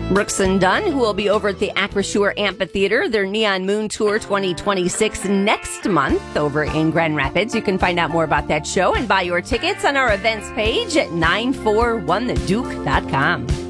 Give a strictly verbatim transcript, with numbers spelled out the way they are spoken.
Brooks and Dunn, who will be over at the Acrisure Amphitheater, their Neon Moon Tour twenty twenty-six next month over in Grand Rapids. You can find out more about that show and buy your tickets on our events page at nine four one the duke dot com.